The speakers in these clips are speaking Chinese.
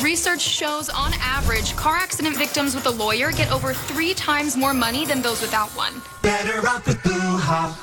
Research shows, on average, car accident victims with a lawyer get over 3 times more money than those without one. Better off with Blue Hawk.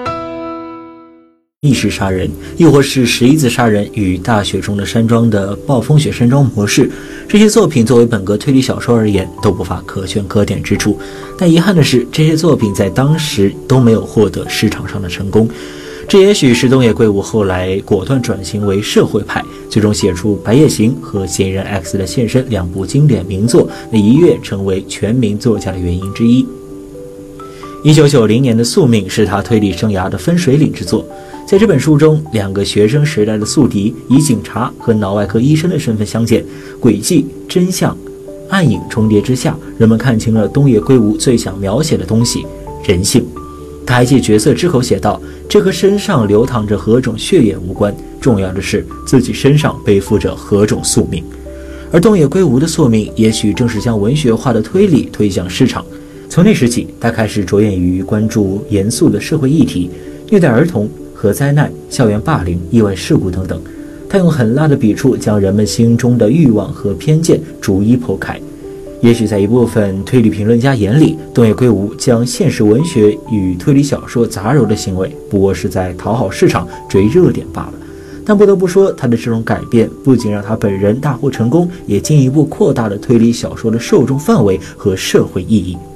密室杀人，又或是十一字杀人与大雪中的山庄的暴风雪山庄模式，这些作品作为本格推理小说而言，都不乏可圈可点之处。但遗憾的是，这些作品在当时都没有获得市场上的成功。这也许是东野圭吾后来果断转型为社会派，最终写出《白夜行》和《嫌疑人 X 的现身》两部经典名作，一跃成为全民作家的原因之一。1990年的《宿命》是他推理生涯的分水岭之作。在这本书中，两个学生时代的宿敌以警察和脑外科医生的身份相见，诡计、真相、暗影重叠之下，人们看清了东野圭吾最想描写的东西——人性。他还借角色之口写道：“这和身上流淌着何种血液无关，重要的是自己身上背负着何种宿命。”而东野圭吾的宿命，也许正是将文学化的推理推向市场。从那时起，他开始着眼于关注严肃的社会议题，虐待儿童、核灾难、校园霸凌、意外事故等等。他用狠辣的笔触，将人们心中的欲望和偏见逐一剖开。也许在一部分推理评论家眼里，东野圭吾将现实文学与推理小说杂糅的行为，不过是在讨好市场、追热点罢了。但不得不说，他的这种改变不仅让他本人大获成功，也进一步扩大了推理小说的受众范围和社会意义。